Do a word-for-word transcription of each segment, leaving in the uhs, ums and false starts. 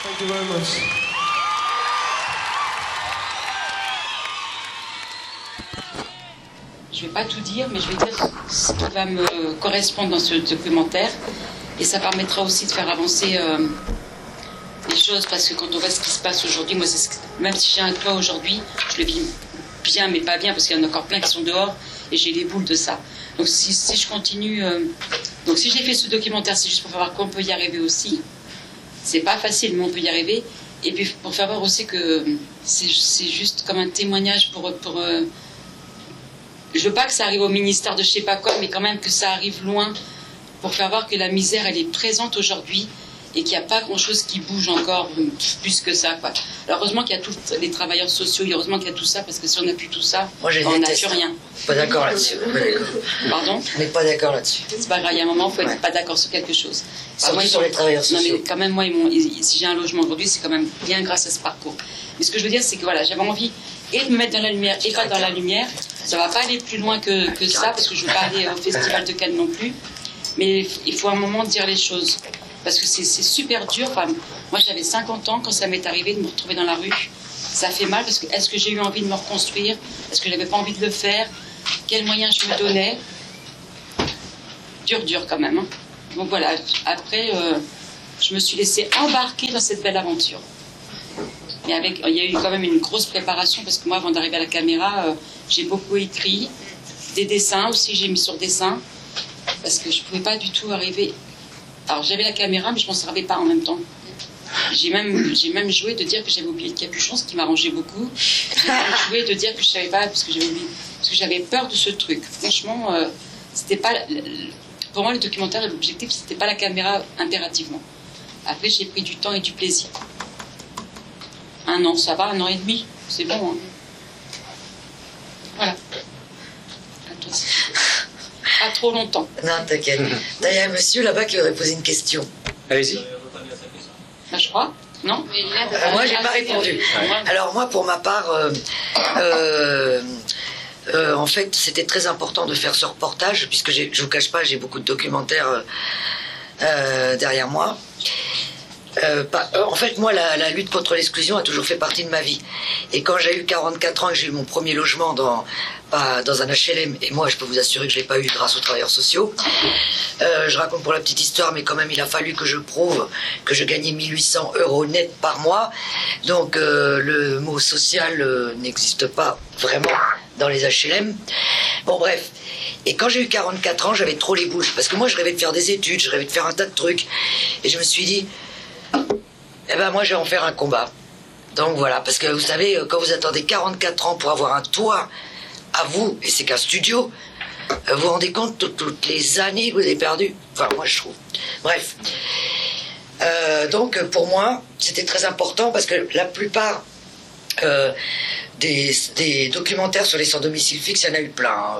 Thank you very much. Je vais pas tout dire, mais je vais dire ce qui va me correspondre dans ce documentaire. Et ça permettra aussi de faire avancer euh, les choses, parce que quand on voit ce qui se passe aujourd'hui, moi, ce que, même si j'ai un toit aujourd'hui, je le vis bien, mais pas bien, parce qu'il y en a encore plein qui sont dehors, et j'ai les boules de ça. Donc si, si je continue... Euh, donc si j'ai fait ce documentaire, c'est juste pour faire voir qu'on peut y arriver aussi. C'est pas facile, mais on peut y arriver. Et puis pour faire voir aussi que c'est juste comme un témoignage pour... pour euh, je veux pas que ça arrive au ministère de je sais pas quoi, mais quand même que ça arrive loin, pour faire voir que la misère, elle est présente aujourd'hui et qu'il n'y a pas grand-chose qui bouge encore plus que ça, quoi. Alors, heureusement qu'il y a tous les travailleurs sociaux, et heureusement qu'il y a tout ça, parce que si on n'a plus tout ça, moi, on n'a plus rien. Pas d'accord là-dessus. Pardon? On n'est pas d'accord là-dessus. C'est pas grave, il y a un moment, il faut être ouais. pas d'accord sur quelque chose. Surtout moi, sur les travailleurs sociaux. Non, mais quand même, moi, ils si j'ai un logement aujourd'hui, c'est quand même bien grâce à ce parcours. Mais ce que je veux dire, c'est que voilà, j'avais envie et de me mettre dans la lumière et pas dans la lumière. Ça va pas aller plus loin que, que ça, parce que je veux pas aller au Festival de Cannes non plus. Mais il faut un moment dire les choses. Parce que c'est super dur. Enfin, moi, j'avais cinquante ans quand ça m'est arrivé de me retrouver dans la rue. Ça fait mal parce que est-ce que j'ai eu envie de me reconstruire? Est-ce que j'avais pas envie de le faire? Quels moyens je me donnais? Dur, dur quand même. Hein. Donc voilà, après, euh, je me suis laissée embarquer dans cette belle aventure. Et avec, il y a eu quand même une grosse préparation parce que moi, avant d'arriver à la caméra, euh, j'ai beaucoup écrit, des dessins aussi, j'ai mis sur dessin, parce que je pouvais pas du tout arriver... Alors j'avais la caméra, mais je m'en servais pas en même temps. J'ai même, j'ai même joué de dire que j'avais oublié le capuchon, ce qui m'arrangeait beaucoup. J'ai même joué de dire que je savais pas, parce que j'avais oublié, parce que j'avais peur de ce truc. Franchement, euh, c'était pas, pour moi le documentaire, l'objectif, c'était pas la caméra impérativement. Après, j'ai pris du temps et du plaisir. Un an, ça va, un an et demi, c'est bon. Hein. Voilà. À toi. Pas trop longtemps. Non, t'inquiète. Il y a un monsieur là-bas qui aurait posé une question. Allez-y. Bah, je crois. Non mais là, euh, moi, j'ai pas répondu. Alors moi, pour ma part, euh, euh, euh, en fait, c'était très important de faire ce reportage, puisque je vous cache pas, j'ai beaucoup de documentaires euh, euh, derrière moi. Euh, pas, euh, en fait, moi, la, la lutte contre l'exclusion a toujours fait partie de ma vie. Et quand j'ai eu quarante-quatre ans et que j'ai eu mon premier logement dans, bah, dans un H L M, et moi, je peux vous assurer que je l'ai pas eu grâce aux travailleurs sociaux, euh, je raconte pour la petite histoire, mais quand même, il a fallu que je prouve que je gagnais mille huit cents euros net par mois. Donc, euh, le mot social euh, n'existe pas vraiment dans les H L M. Bon, bref. Et quand j'ai eu quarante-quatre ans, j'avais trop les boules. Parce que moi, je rêvais de faire des études, je rêvais de faire un tas de trucs. Et je me suis dit... Eh ben moi je vais en faire un combat. Donc voilà, parce que vous savez, quand vous attendez quarante-quatre ans pour avoir un toit à vous, et c'est qu'un studio, vous vous rendez compte de toutes les années que vous avez perdues. Enfin moi je trouve. Bref. Euh, donc pour moi, c'était très important parce que la plupart euh, des, des documentaires sur les sans domicile fixe, il y en a eu plein. Hein.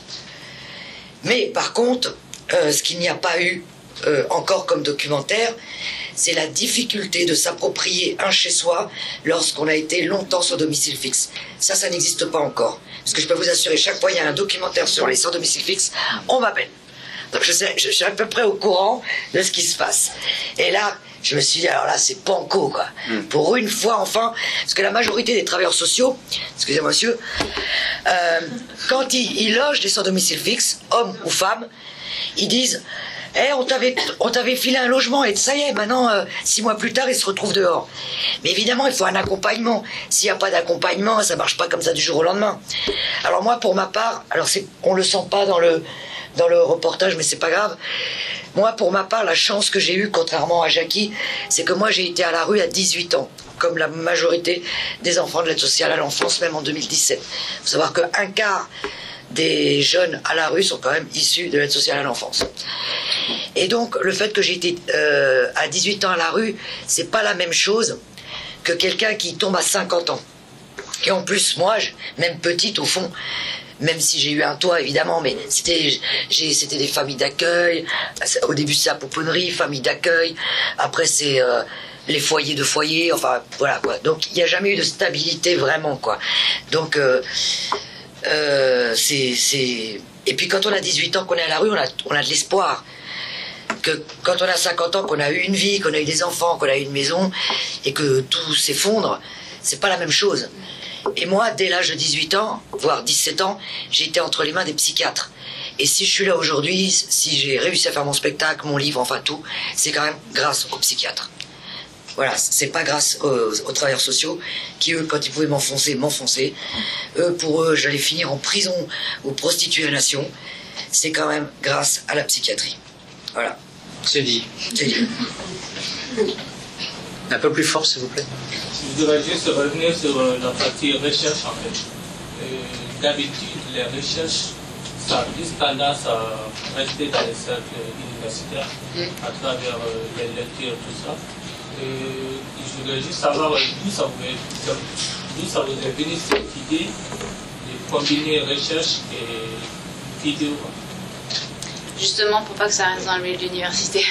Mais par contre, euh, ce qu'il n'y a pas eu euh, encore comme documentaire, c'est la difficulté de s'approprier un chez-soi lorsqu'on a été longtemps sans domicile fixe. Ça, ça n'existe pas encore. Parce que je peux vous assurer, chaque fois il y a un documentaire sur les sans domicile fixe, on m'appelle. Donc je, sais, je suis à peu près au courant de ce qui se passe. Et là, je me suis dit, alors là, c'est banco, quoi. Mm. Pour une fois, enfin, parce que la majorité des travailleurs sociaux, excusez-moi monsieur, euh, quand ils, ils logent des sans domicile fixe, hommes ou femmes, ils disent... Eh, on t'avait, on t'avait filé un logement et ça y est, maintenant, euh, six mois plus tard, ils se retrouvent dehors. Mais évidemment, il faut un accompagnement. S'il n'y a pas d'accompagnement, ça marche pas comme ça du jour au lendemain. Alors moi, pour ma part, alors c'est, on le sent pas dans le, dans le reportage, mais c'est pas grave. Moi, pour ma part, la chance que j'ai eue, contrairement à Jackie, c'est que moi, j'ai été à la rue à dix-huit ans, comme la majorité des enfants de l'aide sociale à l'enfance, même en deux mille dix-sept. Il faut savoir qu'un quart des jeunes à la rue sont quand même issus de l'aide sociale à l'enfance. Et donc, le fait que j'ai été euh, à dix-huit ans à la rue, c'est pas la même chose que quelqu'un qui tombe à cinquante ans. Et en plus, moi, je, même petite au fond, même si j'ai eu un toit évidemment, mais c'était, j'ai, c'était des familles d'accueil. Au début, c'est la pouponnerie, famille d'accueil. Après, c'est euh, les foyers de foyer. Enfin, voilà quoi. Donc, il n'y a jamais eu de stabilité vraiment quoi. Donc, euh, euh, c'est, c'est... Et puis quand on a dix-huit ans, qu'on est à la rue, on a, on a de l'espoir. que quand on a cinquante ans, qu'on a eu une vie, qu'on a eu des enfants, qu'on a eu une maison, et que tout s'effondre, c'est pas la même chose. Et moi, dès l'âge de dix-huit ans, voire dix-sept ans, j'ai été entre les mains des psychiatres. Et si je suis là aujourd'hui, si j'ai réussi à faire mon spectacle, mon livre, enfin tout, c'est quand même grâce aux psychiatres. Voilà, c'est pas grâce aux, aux travailleurs sociaux qui, eux, quand ils pouvaient m'enfoncer, m'enfoncer. Eux, pour eux, j'allais finir en prison ou prostituée à nation. C'est quand même grâce à la psychiatrie. Voilà. C'est dit. C'est dit. Un peu plus fort, s'il vous plaît. Je voudrais juste revenir sur la partie recherche, en fait. D'habitude, les recherches, ça a plus tendance à rester dans les cercles universitaires, à travers les lectures, tout ça. Et je voudrais juste savoir d'où ça vous est, d'où ça vous est venu cette idée de combiner recherche et vidéo. Justement pour pas que ça reste dans le milieu de l'université.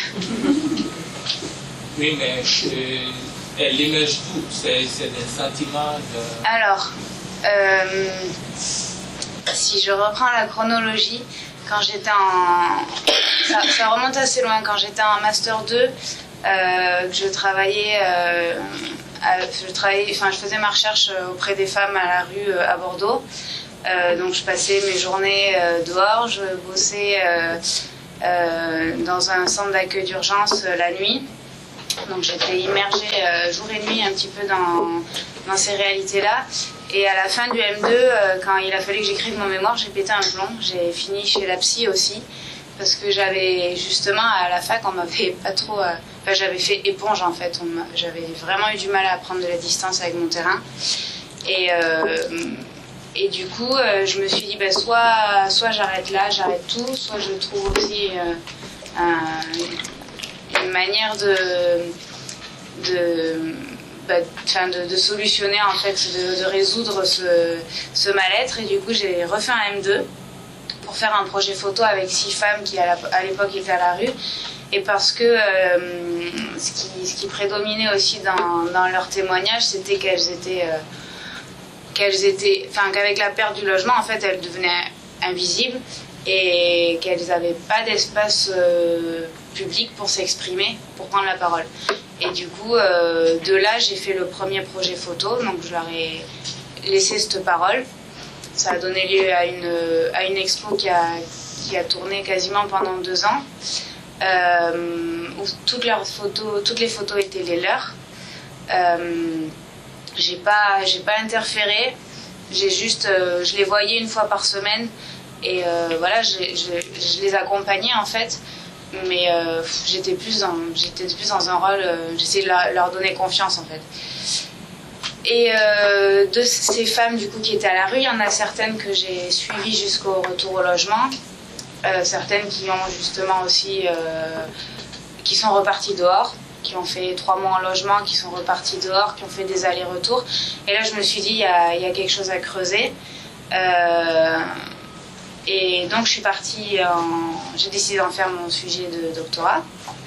Oui, mais euh, elle émerge d'où? C'est des sentiments de... Alors, euh, si je reprends la chronologie, quand j'étais en... Ça, ça remonte assez loin, quand j'étais en Master deux, euh, que je travaillais... Euh, à, je, travaillais enfin, je faisais ma recherche auprès des femmes à la rue euh, à Bordeaux. Euh, donc je passais mes journées euh, dehors, je bossais euh, euh, dans un centre d'accueil d'urgence euh, la nuit. Donc j'étais immergée euh, jour et nuit un petit peu dans, dans ces réalités-là. Et à la fin du M deux, euh, quand il a fallu que j'écrive mon mémoire, j'ai pété un plomb. J'ai fini chez la psy aussi, parce que j'avais justement à la fac, on m'avait pas trop... Euh, enfin, j'avais fait éponge en fait. J'avais vraiment eu du mal à prendre de la distance avec mon terrain. Et... Euh, Et du coup, euh, je me suis dit, bah, soit, soit j'arrête là, j'arrête tout, soit je trouve aussi euh, un, une manière de, de, bah, de, de solutionner, en fait, de, de résoudre ce, ce mal-être. Et du coup, j'ai refait un M deux pour faire un projet photo avec six femmes qui, à l'époque, étaient à la rue. Et parce que euh, ce, qui, ce qui prédominait aussi dans, dans leurs témoignages, c'était qu'elles étaient... Euh, qu'elles étaient, enfin qu'avec la perte du logement, en fait, elles devenaient invisibles et qu'elles n'avaient pas d'espace euh, public pour s'exprimer, pour prendre la parole. Et du coup, euh, de là, j'ai fait le premier projet photo, donc je leur ai laissé cette parole. Ça a donné lieu à une, à une expo qui a, qui a tourné quasiment pendant deux ans, euh, où toutes, leurs photos, toutes les photos étaient les leurs. Euh, J'ai pas, j'ai pas interféré, j'ai juste, euh, je les voyais une fois par semaine et euh, voilà, je, je, je les accompagnais en fait, mais euh, j'étais plus dans, j'étais plus dans un rôle, euh, j'essayais de leur, leur donner confiance en fait. Et euh, de ces femmes du coup qui étaient à la rue, il y en a certaines que j'ai suivies jusqu'au retour au logement, euh, certaines qui ont justement aussi, euh, qui sont reparties dehors, qui ont fait trois mois en logement, qui sont repartis dehors, qui ont fait des allers-retours. Et là, je me suis dit, il y a, il y a quelque chose à creuser. Euh, et donc, je suis partie, en... j'ai décidé d'en faire mon sujet de doctorat.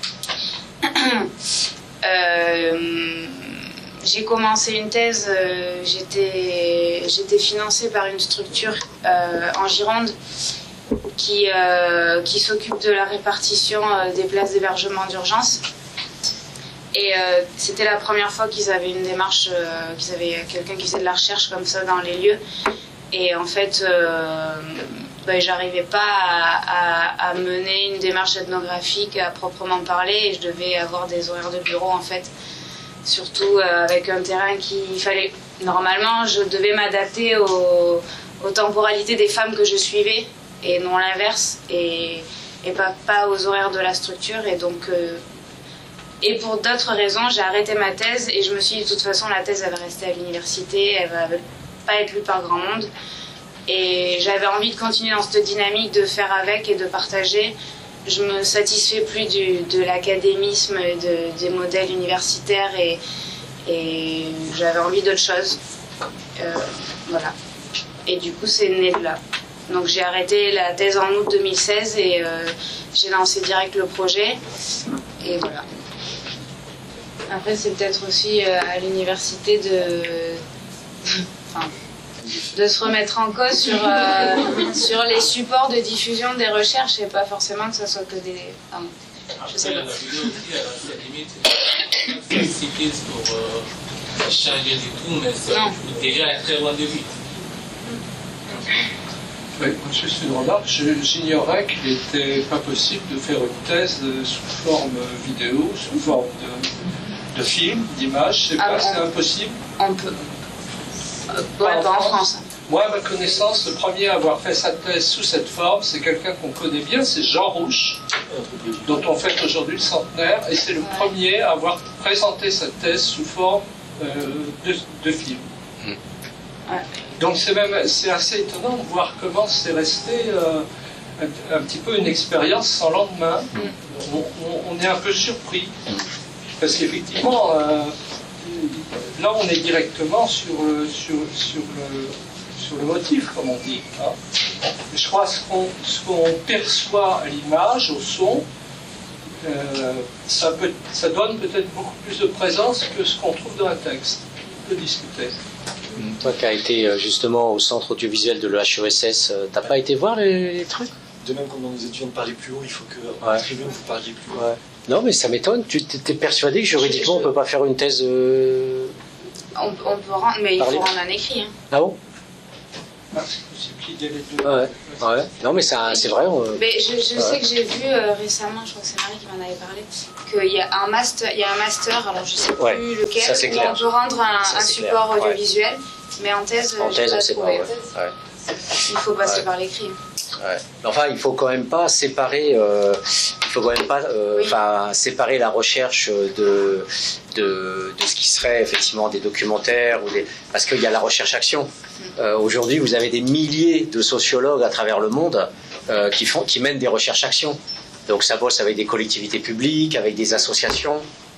euh, j'ai commencé une thèse, euh, j'étais, j'étais financée par une structure euh, en Gironde qui, euh, qui s'occupe de la répartition euh, des places d'hébergement d'urgence. Et euh, c'était la première fois qu'ils avaient une démarche, euh, qu'ils avaient quelqu'un qui faisait de la recherche comme ça dans les lieux. Et en fait, euh, ben, j'arrivais pas à, à, à mener une démarche ethnographique à proprement parler. Et je devais avoir des horaires de bureau en fait. Surtout euh, avec un terrain qu'il fallait... Normalement, je devais m'adapter aux, aux temporalités des femmes que je suivais et non l'inverse. Et, et pas, pas aux horaires de la structure. Et donc... Euh, Et pour d'autres raisons, j'ai arrêté ma thèse et je me suis dit de toute façon la thèse elle va rester à l'université, elle va pas être lue par grand monde. Et j'avais envie de continuer dans cette dynamique de faire avec et de partager. Je me satisfais plus du, de l'académisme, de, des modèles universitaires et, et j'avais envie d'autre chose. Euh, voilà. Et du coup c'est né de là. Donc j'ai arrêté la thèse en août deux mille seize et euh, j'ai lancé direct le projet. Et voilà. Après, c'est peut-être aussi euh, à l'université de, enfin, de se remettre en cause sur, euh, sur les supports de diffusion des recherches et pas forcément que ce soit que des... Pardon. Je sais pas. La vidéo aussi, elle a ses limites. C'est suffit pour euh, changer du tout, mais c'est déjà très loin de vue. Oui, juste une remarque, Je- j'ignorais qu'il n'était pas possible de faire une thèse euh, sous forme vidéo, sous forme de, de film, d'image, je sais Ah, pas, on- c'est impossible. On peut. Euh, ouais, pas en France. Moi, à ma connaissance, le premier à avoir fait sa thèse sous cette forme, c'est quelqu'un qu'on connaît bien, c'est Jean Rouch, dont on fête aujourd'hui le centenaire, et c'est le premier à avoir présenté sa thèse sous forme euh, de, de film. Ouais. Donc c'est même c'est assez étonnant de voir comment c'est resté euh, un, un petit peu une expérience sans lendemain. On, on- on est un peu surpris, parce qu'effectivement, euh, là on est directement sur, euh, sur, sur, le, sur le motif, comme on dit. Hein. Je crois ce qu'on ce qu'on perçoit à l'image, au son, euh, ça, peut, ça donne peut-être beaucoup plus de présence que ce qu'on trouve dans un texte. On peut discuter. Toi qui as été euh, justement au centre audiovisuel de l'E H E S S, euh, t'as pas été voir les, les trucs? De même, comme dans nos étudiants de parler plus haut, il faut que Ouais. en tribune vous parliez plus haut. Ouais. Non, mais ça m'étonne. Tu t'es persuadé que juridiquement on peut pas faire une thèse euh... On, on peut rendre, mais il Parler. faut rendre un écrit. Hein. Ah bon? Ah, c'est possible qu'il y ait les deux. Ouais. Ouais. Non, mais ça, c'est vrai. on- Mais je, je Ouais. sais que j'ai vu euh, récemment, je crois que c'est Marie qui m'en avait parlé, qu'il y a un master, il y a un master, alors je sais plus Ouais, lequel, ça, c'est où clair. on peut rendre un, Ça, un c'est support clair, ouais. audiovisuel, mais en thèse, En j'ai thèse, pas on sait pas. trouvé. Ouais. Ouais. Il faut passer Ouais. par l'écrit. Ouais. Mais enfin, il faut quand même pas séparer. Euh, il faut quand même pas, euh, Oui. enfin, séparer la recherche de, de de ce qui serait effectivement des documentaires ou des, parce qu'il y a la recherche-action. Euh, Aujourd'hui, vous avez des milliers de sociologues à travers le monde euh, qui font, qui mènent des recherches-action. Donc ça bosse avec des collectivités publiques, avec des associations.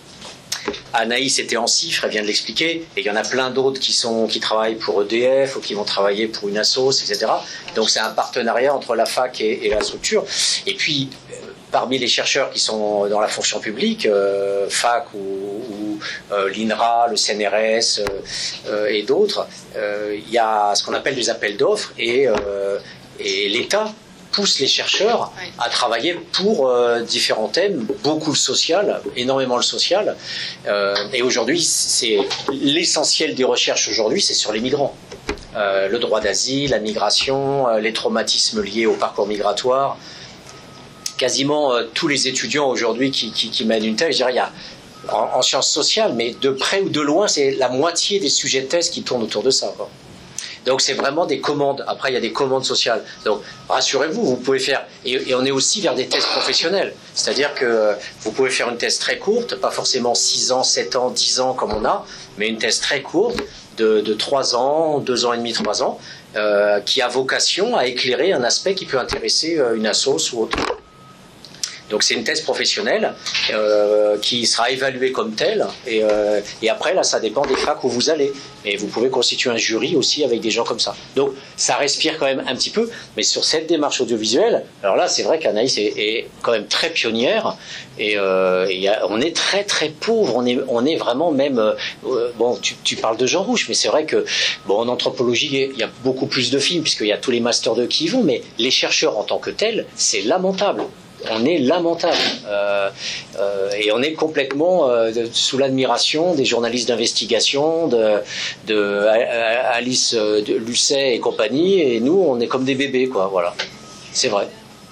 Anaïs était en cifre, elle vient de l'expliquer, et il y en a plein d'autres qui sont qui travaillent pour E D F ou qui vont travailler pour une assos, et cetera. Donc c'est un partenariat entre la fac et, et la structure. Et puis euh, parmi les chercheurs qui sont dans la fonction publique, euh, fac ou, ou euh, l'INRA, le C N R S euh, euh, et d'autres, euh, il y a ce qu'on appelle des appels d'offres et, euh, et l'État pousse les chercheurs Ouais. à travailler pour euh, différents thèmes, beaucoup le social, énormément le social. Euh, et aujourd'hui, c'est l'essentiel des recherches aujourd'hui, c'est sur les migrants. Euh, le droit d'asile, la migration, euh, les traumatismes liés au parcours migratoire. Quasiment euh, tous les étudiants aujourd'hui qui, qui, qui mènent une thèse, je dirais, il y a en, en sciences sociales, mais de près ou de loin, c'est la moitié des sujets de thèse qui tournent autour de ça, quoi. Donc c'est vraiment des commandes. Après, il y a des commandes sociales. Donc rassurez-vous, vous pouvez faire... Et, et on est aussi vers des thèses professionnelles. C'est-à-dire que vous pouvez faire une thèse très courte, pas forcément six ans, sept ans, dix ans comme on a, mais une thèse très courte de, de trois ans, deux ans et demi, trois ans, euh, qui a vocation à éclairer un aspect qui peut intéresser euh, une assoce ou autre. Donc c'est une thèse professionnelle euh, qui sera évaluée comme telle et, euh, et après là ça dépend des facs où vous allez et vous pouvez constituer un jury aussi avec des gens comme ça. Donc ça respire quand même un petit peu, mais sur cette démarche audiovisuelle, alors là c'est vrai qu'Anaïs est, est quand même très pionnière et, euh, et y a, on est très très pauvre, on est, on est vraiment même euh, bon tu, tu parles de Jean Rouch, mais c'est vrai que bon en anthropologie il y a beaucoup plus de films puisqu'il y a tous les masters deux qui y vont, mais les chercheurs en tant que tels c'est lamentable. On est lamentable euh, euh, et on est complètement euh, de, sous l'admiration des journalistes d'investigation, de, de Alice de Lucet et compagnie, et nous on est comme des bébés quoi, voilà, c'est vrai.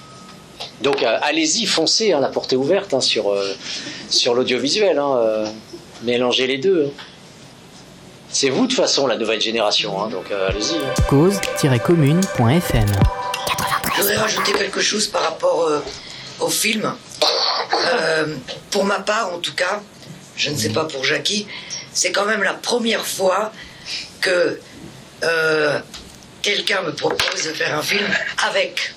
Donc euh, allez-y, foncez, hein, la porte est ouverte hein, sur, euh, sur l'audiovisuel, hein, euh, mélangez les deux. Hein. C'est vous de toute façon la nouvelle génération, hein, donc euh, allez-y. Hein. cause tiret commune point f m. Je voudrais rajouter quelque chose par rapport euh, au film. Euh, pour ma part, en tout cas, je ne sais pas pour Jackie, c'est quand même la première fois que euh, quelqu'un me propose de faire un film avec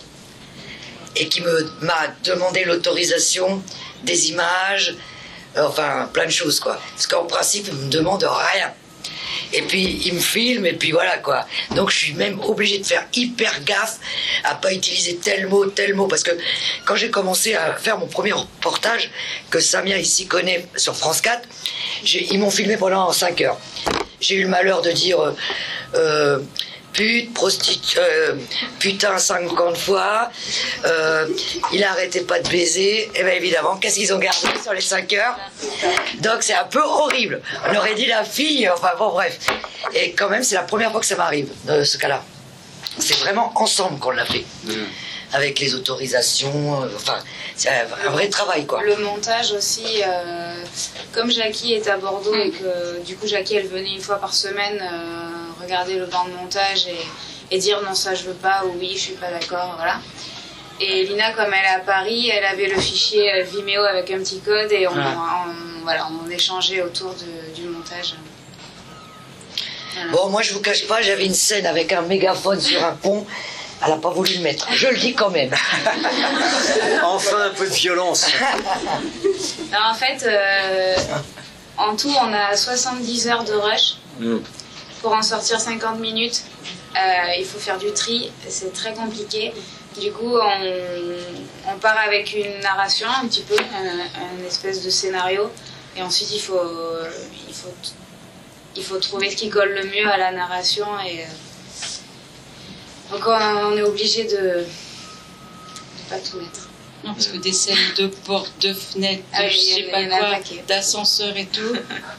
et qui me m'a demandé l'autorisation des images, euh, enfin plein de choses quoi. Parce qu'en principe, il me demande rien. Et puis il me filme et puis voilà quoi. Donc je suis même obligée de faire hyper gaffe à pas utiliser tel mot, tel mot, parce que quand j'ai commencé à faire mon premier reportage que Samia ici connaît sur France quatre, j'ai, ils m'ont filmé pendant cinq heures. J'ai eu le malheur de dire euh, pute, prostituée, euh, putain cinquante fois, euh, il arrêtait pas de baiser, et bien évidemment, qu'est-ce qu'ils ont gardé sur les cinq heures? Donc c'est un peu horrible. On aurait dit la fille, enfin bon bref. Et quand même, c'est la première fois que ça m'arrive, de ce cas-là. C'est vraiment ensemble qu'on l'a fait. Mmh. Avec les autorisations, euh, enfin, c'est un, un vrai travail, quoi. Le montage aussi, euh, comme Jackie est à Bordeaux mmh. et que du coup Jackie elle venait une fois par semaine euh, regarder le banc de montage et, et dire non ça je veux pas ou oui je suis pas d'accord, voilà. Et Lina comme elle est à Paris, elle avait le fichier Vimeo avec un petit code et on, ah. on, voilà, on échangeait autour de, du montage. Voilà. Bon, moi je vous cache pas, j'avais une scène avec un mégaphone sur un pont. Elle n'a pas voulu le mettre. Je le dis quand même. Enfin un peu de violence. Alors, en fait, euh, en tout, on a soixante-dix heures de rush. Mm. Pour en sortir cinquante minutes, euh, il faut faire du tri. C'est très compliqué. Du coup, on, on part avec une narration, un petit peu, un, un espèce de scénario. Et ensuite, il faut, il faut, il faut trouver ce qui colle le mieux à la narration. Et, donc on est obligé de ne pas tout mettre. Non, parce que des scènes de portes, de fenêtres, de ah, je sais pas quoi, d'ascenseurs et tout.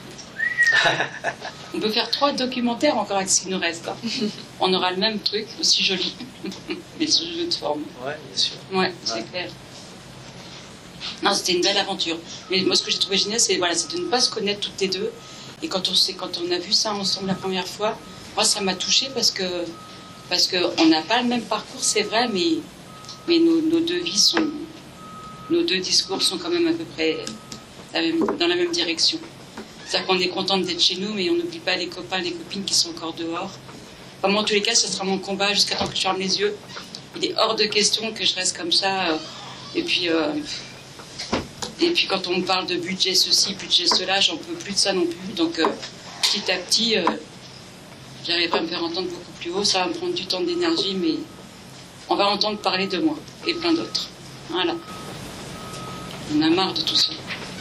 On peut faire trois documentaires encore avec ce qui nous reste. Hein. On aura le même truc, aussi joli, mais sous jeu de forme. Ouais, bien sûr. Ouais, c'est ouais. clair. Non, c'était une belle aventure. Mais moi, ce que j'ai trouvé génial, c'est voilà, de ne pas se connaître toutes les deux. Et quand on, quand on a vu ça ensemble la première fois, moi, ça m'a touchée parce que Parce qu'on n'a pas le même parcours, c'est vrai, mais, mais nos, nos deux vies sont. Nos deux discours sont quand même à peu près la même, dans la même direction. C'est-à-dire qu'on est content d'être chez nous, mais on n'oublie pas les copains, les copines qui sont encore dehors. Enfin, moi, en tous les cas, ce sera mon combat jusqu'à temps que je ferme les yeux. Il est hors de question que je reste comme ça. Euh, et puis. Euh, et puis, quand on me parle de budget ceci, budget cela, j'en peux plus de ça non plus. Donc, euh, petit à petit. Euh, J'arriverai à me faire entendre beaucoup plus haut, ça va me prendre du temps d'énergie, mais on va entendre parler de moi et plein d'autres. Voilà. On a marre de tout ça.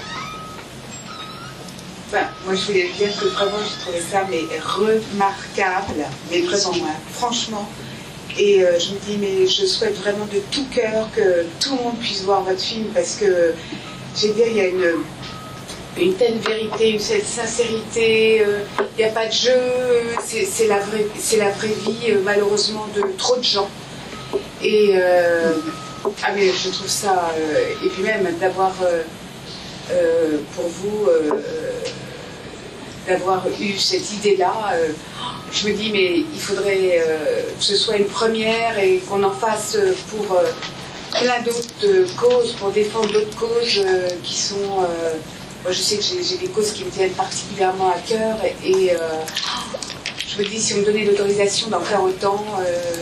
Enfin, moi, je voulais dire que vraiment, j'ai trouvé ça mais remarquable, mais vraiment, hein, franchement. Et euh, je me dis, mais je souhaite vraiment de tout cœur que tout le monde puisse voir votre film, parce que, je veux dire, il y a une... une telle vérité, une telle sincérité, il euh, n'y a pas de jeu, c'est la, la vraie vie euh, malheureusement de trop de gens. Et euh, ah mais je trouve ça, euh, et puis même d'avoir euh, euh, pour vous, euh, d'avoir eu cette idée-là, euh, je me dis mais il faudrait euh, que ce soit une première et qu'on en fasse pour euh, plein d'autres causes, pour défendre d'autres causes euh, qui sont... Euh, Moi, je sais que j'ai des causes qui me tiennent particulièrement à cœur et euh, je me dis si on me donnait l'autorisation d'en faire autant, euh,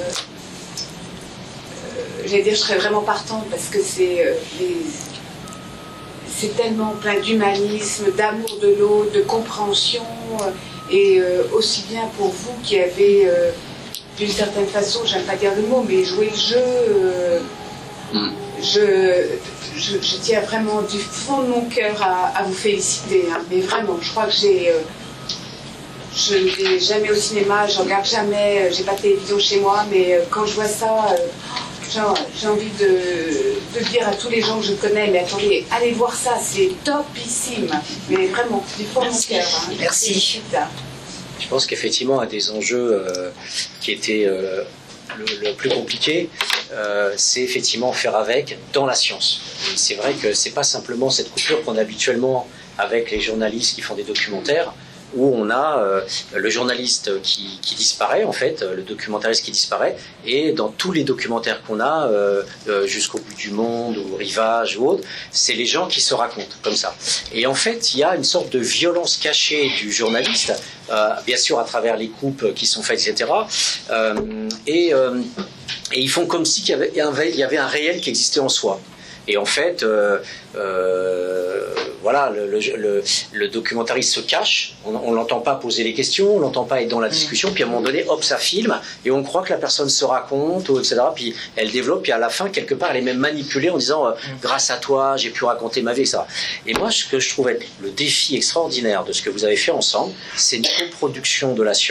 euh, j'allais dire je serais vraiment partante parce que c'est euh, c'est tellement plein d'humanisme, d'amour de l'autre, de compréhension euh, et euh, aussi bien pour vous qui avez euh, d'une certaine façon, j'aime pas dire le mot, mais joué le jeu. Euh, mm. Je, je, je tiens vraiment du fond de mon cœur à, à vous féliciter, hein. Mais vraiment, je crois que j'ai, euh, je ne vais jamais au cinéma, je regarde jamais, euh, j'ai pas de télévision chez moi, mais euh, quand je vois ça, euh, j'ai envie de, de dire à tous les gens que je connais, mais attendez, allez voir ça, c'est topissime, mais vraiment, du fond de mon cœur. Hein. Merci. Je pense qu'effectivement, un des enjeux euh, qui était euh, le, le plus compliqué, Euh, c'est effectivement faire avec dans la science. C'est vrai que c'est pas simplement cette coupure qu'on a habituellement avec les journalistes qui font des documentaires, où on a euh, le journaliste qui, qui disparaît, en fait, le documentariste qui disparaît, et dans tous les documentaires qu'on a, euh, euh, jusqu'au bout du monde, ou Rivage ou autre, c'est les gens qui se racontent, comme ça. Et en fait, il y a une sorte de violence cachée du journaliste, euh, bien sûr à travers les coupes qui sont faites, et cetera. Euh, et... Euh, Et ils font comme si il y avait, il y avait un réel qui existait en soi. Et en fait, euh, euh, voilà, le, le, le, le documentariste se cache, on ne l'entend pas poser les questions, on ne l'entend pas être dans la discussion, puis à un moment donné, hop, ça filme, et on croit que la personne se raconte, et cetera. Puis elle développe, puis à la fin, quelque part, elle est même manipulée en disant euh, « grâce à toi, j'ai pu raconter ma vie », et cetera. Et moi, ce que je trouve être le défi extraordinaire de ce que vous avez fait ensemble, c'est une coproduction de la science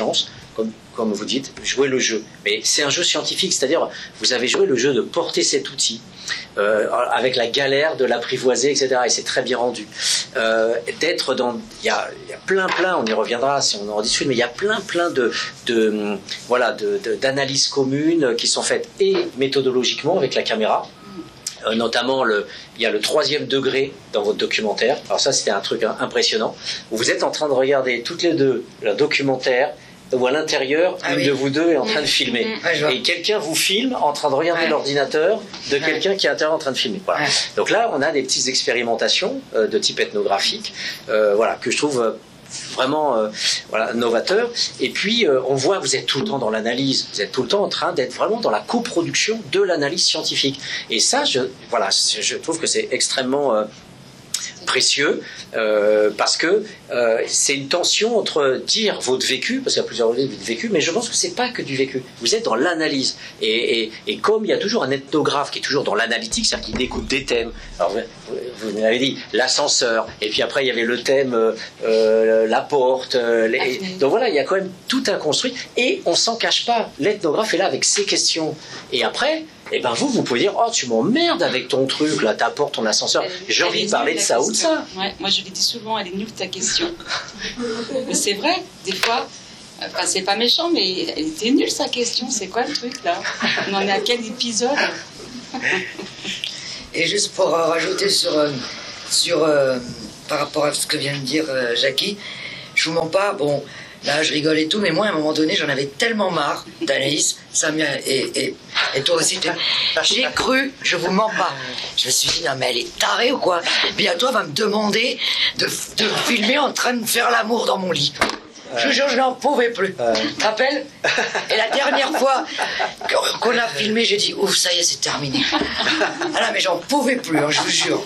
comme, comme vous dites, jouer le jeu. Mais c'est un jeu scientifique, c'est-à-dire vous avez joué le jeu de porter cet outil euh, avec la galère de l'apprivoiser, et cetera. Et c'est très bien rendu. Euh, d'être dans, il y a, y a plein, plein, on y reviendra si on en discute, mais il y a plein, plein de, de voilà, de, de, d'analyses communes qui sont faites et méthodologiquement avec la caméra. Euh, notamment, le, il y a le troisième degré dans votre documentaire. Alors ça, c'était un truc hein, impressionnant. Vous êtes en train de regarder toutes les deux le documentaire où à l'intérieur, ah, une oui. de vous deux est en train de filmer. Mmh. Et quelqu'un vous filme en train de regarder ouais. l'ordinateur de ouais. quelqu'un qui est à l'intérieur en train de filmer. Voilà. Ouais. Donc là, on a des petites expérimentations euh, de type ethnographique euh, voilà, que je trouve... Euh, vraiment euh, voilà, novateur. Et puis euh, on voit, vous êtes tout le temps dans l'analyse, vous êtes tout le temps en train d'être vraiment dans la coproduction de l'analyse scientifique. Et ça, je, voilà, je trouve que c'est extrêmement euh, précieux euh, parce que euh, c'est une tension entre dire votre vécu, parce qu'il y a plusieurs volets de vécu, mais je pense que c'est pas que du vécu. Vous êtes dans l'analyse. Et, et, et comme il y a toujours un ethnographe qui est toujours dans l'analytique, c'est-à-dire qu'il découpe des thèmes. Alors, vous, vous avez dit l'ascenseur, et puis après il y avait le thème euh, euh, la porte. Euh, les... Donc voilà, il y a quand même tout un construit, et on s'en cache pas. L'ethnographe est là avec ses questions. Et après, et ben vous, vous pouvez dire, oh tu m'emmerdes avec ton truc, là, ta porte, ton ascenseur. J'ai envie de parler de ça question. Ou de ça. Ouais, moi je lui dis souvent, elle est nulle ta question. Mais c'est vrai, des fois, enfin, c'est pas méchant, mais elle était nulle sa question. C'est quoi le truc là? On en est à quel épisode? Et juste pour euh, rajouter sur, euh, sur euh, par rapport à ce que vient de dire euh, Jackie, je vous mens pas, bon, là je rigole et tout, mais moi à un moment donné j'en avais tellement marre d'Anaïs, Samia et, et, et toi aussi, j'ai cru, je vous mens pas, je me suis dit non mais elle est tarée ou quoi, bientôt elle va me demander de, de filmer en train de faire l'amour dans mon lit. Je vous jure, je n'en pouvais plus. Euh... Tu te rappelles? Et la dernière fois qu'on a filmé, j'ai dit ouf, ça y est, c'est terminé. Ah là, mais j'en pouvais plus, hein, je vous jure.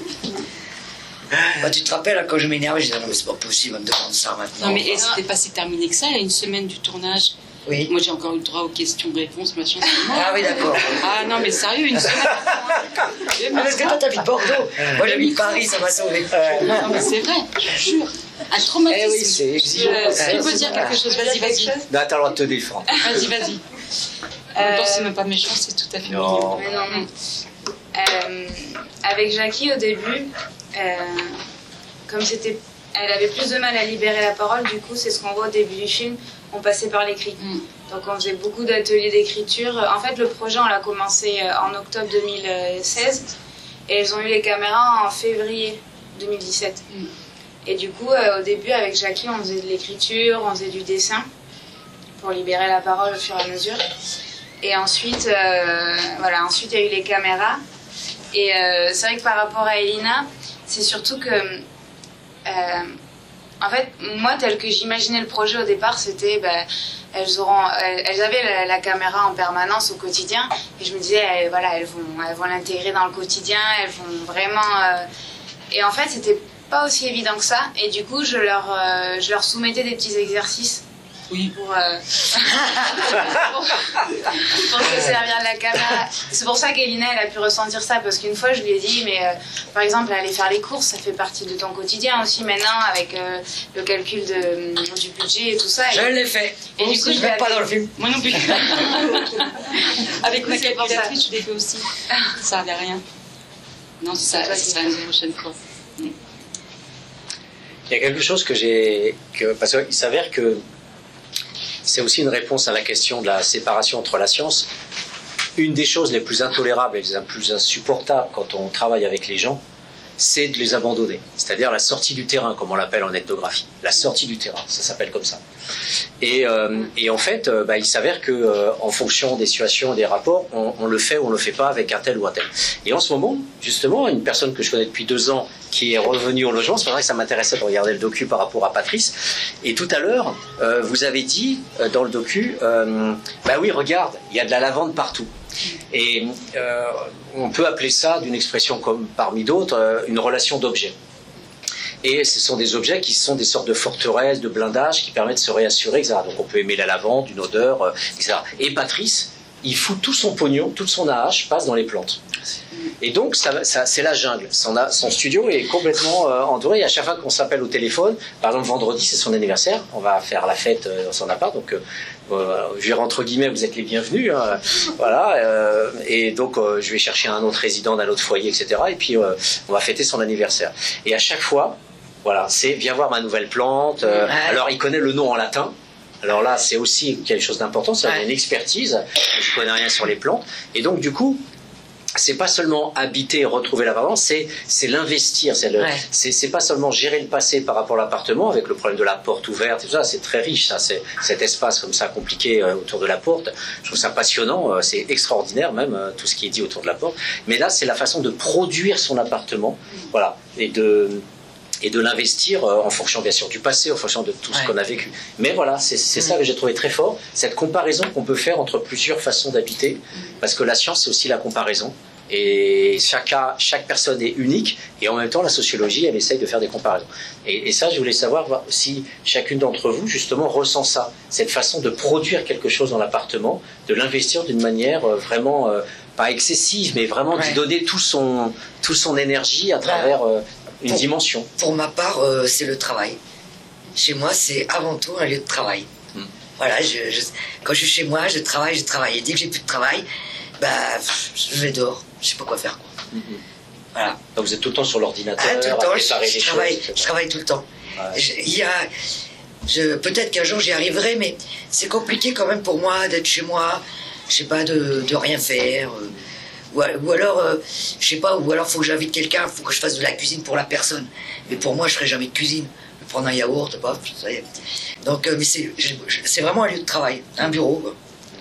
Bah, tu te rappelles, hein, quand je m'énervais, je disais non, mais c'est pas possible, on me demande ça maintenant. Non, mais et c'était pas si terminé que ça, il y a une semaine du tournage. Oui. Moi, j'ai encore eu le droit aux questions-réponses, machin. Ah oui, d'accord. Ah non, mais sérieux, une semaine. Ah, parce que toi, t'habites Bordeaux. Moi, j'habite Paris, ça m'a sauvé. Non, mais c'est vrai, je vous jure. Un traumatisme. Eh oui, c'est exigeant. Tu peux dire quelque chose, vas-y, vas-y. Non, t'as le droit de te défendre. Vas-y, vas-y. Euh... c'est même pas méchant, c'est tout à fait non. Mais non, non. Euh, avec Jackie, au début, euh, comme c'était, elle avait plus de mal à libérer la parole, du coup, c'est ce qu'on voit au début du film, on passait par l'écrit. Mm. Donc on faisait beaucoup d'ateliers d'écriture. En fait, le projet, on l'a commencé en octobre deux mille seize, et elles ont eu les caméras en février deux mille dix-sept. Mm. Et du coup, euh, au début, avec Jackie, on faisait de l'écriture, on faisait du dessin pour libérer la parole au fur et à mesure. Et ensuite, euh, voilà, ensuite il y a eu les caméras. Et euh, c'est vrai que par rapport à Elina, c'est surtout que, euh, en fait, moi, tel que j'imaginais le projet au départ, c'était, ben, elles auront, elles, elles avaient la, la caméra en permanence au quotidien. Et je me disais, elles, voilà, elles vont, elles vont l'intégrer dans le quotidien, elles vont vraiment. Euh... Et en fait, c'était pas aussi évident que ça, et du coup je leur, euh, je leur soumettais des petits exercices oui. pour, euh, pour, pour se servir de la caméra. C'est pour ça qu'Elina elle a pu ressentir ça, parce qu'une fois je lui ai dit mais euh, par exemple aller faire les courses ça fait partie de ton quotidien aussi maintenant avec euh, le calcul de, du budget et tout ça. Je l'ai fait. Et du coup je ne vais pas dans le film. Moi non plus. Avec ma calculatrice je l'ai fait aussi. Ça servait à rien. Non ça, ça sera une prochaine fois. Il y a quelque chose que j'ai... Que, parce qu'il s'avère que c'est aussi une réponse à la question de la séparation entre la science. Une des choses les plus intolérables et les plus insupportables quand on travaille avec les gens, c'est de les abandonner. C'est-à-dire la sortie du terrain, comme on l'appelle en ethnographie. La sortie du terrain, ça s'appelle comme ça. Et, euh, et en fait, euh, bah, il s'avère que, euh, en fonction des situations et des rapports, on, on le fait ou on le fait pas avec un tel ou un tel. Et en ce moment, justement, une personne que je connais depuis deux ans qui est revenue au logement, c'est pour ça que ça m'intéressait de regarder le docu par rapport à Patrice. Et tout à l'heure, euh, vous avez dit euh, dans le docu, euh, bah oui, regarde, il y a de la lavande partout. Et euh, on peut appeler ça, d'une expression comme parmi d'autres, euh, une relation d'objets. Et ce sont des objets qui sont des sortes de forteresses, de blindages qui permettent de se réassurer, et cetera. Donc on peut aimer la lavande, une odeur, euh, et cetera. Et Patrice, il fout tout son pognon, toute son A H passe dans les plantes. Et donc, ça, ça, c'est la jungle. Son, a, son studio est complètement euh, entouré. Et à chaque fois qu'on s'appelle au téléphone, par exemple, vendredi, c'est son anniversaire. On va faire la fête euh, dans son appart. Donc, euh, euh, je dirais entre guillemets, vous êtes les bienvenus. Hein, voilà. Euh, et donc, euh, je vais chercher un autre résident d'un autre foyer, et cetera. Et puis, euh, on va fêter son anniversaire. Et à chaque fois, voilà, c'est viens voir ma nouvelle plante. Euh, ouais. Alors, il connaît le nom en latin. Alors là, c'est aussi quelque chose d'important. Ça ouais. a une expertise. Je connais rien sur les plantes. Et donc, du coup, c'est pas seulement habiter et retrouver l'appartement, c'est c'est l'investir, c'est le ouais. c'est c'est pas seulement gérer le passé par rapport à l'appartement avec le problème de la porte ouverte et tout ça, c'est très riche ça, c'est cet espace comme ça compliqué euh, autour de la porte. Je trouve ça passionnant, euh, c'est extraordinaire même euh, tout ce qui est dit autour de la porte. Mais là, c'est la façon de produire son appartement, voilà, et de et de l'investir euh, en fonction bien sûr du passé, en fonction de tout ce ouais. qu'on a vécu. Mais voilà, c'est c'est mmh. ça que j'ai trouvé très fort, cette comparaison qu'on peut faire entre plusieurs façons d'habiter, parce que la science c'est aussi la comparaison, et chaque, cas, chaque personne est unique, et en même temps la sociologie elle essaye de faire des comparaisons. Et, et ça je voulais savoir si chacune d'entre vous justement ressent ça, cette façon de produire quelque chose dans l'appartement, de l'investir d'une manière euh, vraiment, euh, pas excessive, mais vraiment ouais. de donner tout son, tout son énergie à travers... Euh, une pour, dimension. Pour ma part, euh, c'est le travail. Chez moi, c'est avant tout un lieu de travail. Mm. Voilà, je, je, quand je suis chez moi, je travaille, je travaille. Et dès que j'ai plus de travail, bah, je vais dehors. Je sais pas quoi faire, quoi. Mm-hmm. Voilà. Donc vous êtes tout le temps sur l'ordinateur, ah, tout le temps, à préparer je, les je choses. Travaille, je travaille tout le temps. Ouais. Je, il y a, je, peut-être qu'un jour j'y arriverai, mais c'est compliqué quand même pour moi d'être chez moi. Je sais pas, de, de rien faire. Euh, Ou, ou alors, euh, je sais pas, ou alors faut que j'invite quelqu'un, faut que je fasse de la cuisine pour la personne. Mais pour moi, je ferai jamais de cuisine. Je vais prendre un yaourt, pas, ça y est. Donc, euh, mais c'est, c'est vraiment un lieu de travail, un bureau, quoi.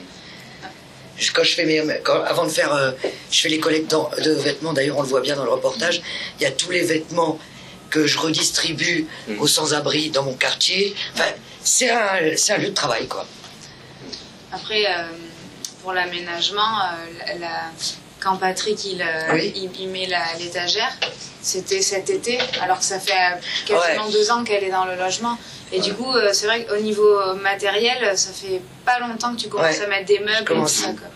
Quand je fais mes, quand, avant de faire, euh, je fais les collectes de vêtements, d'ailleurs on le voit bien dans le reportage, il y a tous les vêtements que je redistribue mmh. aux sans-abri dans mon quartier. Enfin, c'est un, c'est un lieu de travail, quoi. Après, euh, pour l'aménagement, euh, la... quand Patrick il, oui. il, il met la, l'étagère, c'était cet été, alors que ça fait quasiment ouais. deux ans qu'elle est dans le logement. Et ouais. du coup, euh, c'est vrai qu'au niveau matériel, ça fait pas longtemps que tu commences ouais. à mettre des meubles et tout ça. Quoi.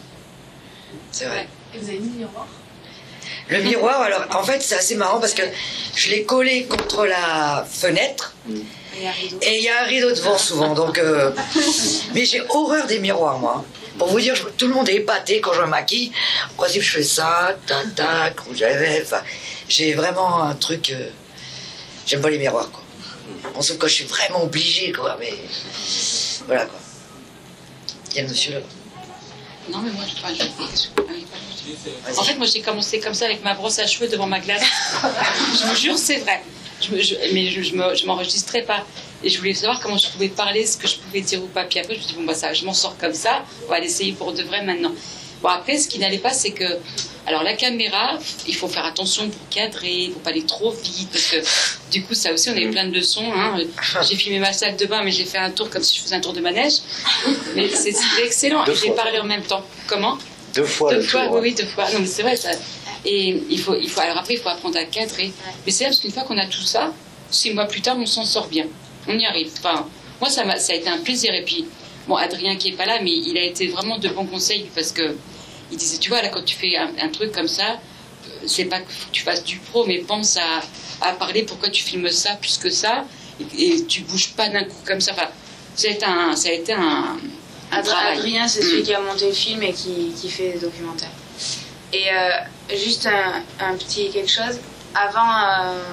C'est vrai. Ouais. Et vous avez mis le miroir ? Le miroir, alors en fait, c'est assez marrant parce que je l'ai collé contre la fenêtre. Mm. Et il y a un rideau devant souvent, donc. Euh... Mais j'ai horreur des miroirs, moi. Pour vous dire, je... tout le monde est épaté quand je me maquille. En principe, je fais ça, tac, tac, rouge à lèvres. Enfin, j'ai vraiment un truc. Euh... J'aime pas les miroirs, quoi. Bon, sauf quand je suis vraiment obligée, quoi. Mais voilà, quoi. Il y a le monsieur là. Non, mais moi, je crois que je... En fait, moi, j'ai commencé comme ça avec ma brosse à cheveux devant ma glace. Je vous jure, c'est vrai. Je me, je, mais je, je, me, je m'enregistrais pas. Et je voulais savoir comment je pouvais parler, ce que je pouvais dire ou pas. Puis après, je me suis dit, bon, bah, ça, je m'en sors comme ça. On va l'essayer pour de vrai maintenant. Bon, après, ce qui n'allait pas, c'est que. Alors, la caméra, il faut faire attention pour cadrer, il ne faut pas aller trop vite. Parce que, du coup, ça aussi, on a eu plein de leçons. Hein. J'ai filmé ma salle de bain, mais j'ai fait un tour comme si je faisais un tour de manège. Mais c'est, c'est excellent. Deux et j'ai fois. Parlé en même temps. Comment ? Deux fois. Deux le fois, tour, oui, hein. oui, deux fois. Non, mais c'est vrai, ça. Et il faut, il faut, alors après, il faut apprendre à cadrer. Mais c'est là parce qu'une fois qu'on a tout ça, six mois plus tard, on s'en sort bien. On y arrive. Enfin, moi, ça, m'a, ça a été un plaisir. Et puis, bon, Adrien qui n'est pas là, mais il a été vraiment de bons conseils parce que il disait, tu vois, là, quand tu fais un, un truc comme ça, c'est pas qu'il faut que tu fasses du pro, mais pense à, à parler pourquoi tu filmes ça plus que ça, et, et tu bouges pas d'un coup comme ça. Enfin, ça a été un, ça a été un, un travail. Adrien, c'est mmh. celui qui a monté le film et qui, qui fait des documentaires. Et euh, juste un, un petit quelque chose, avant, euh,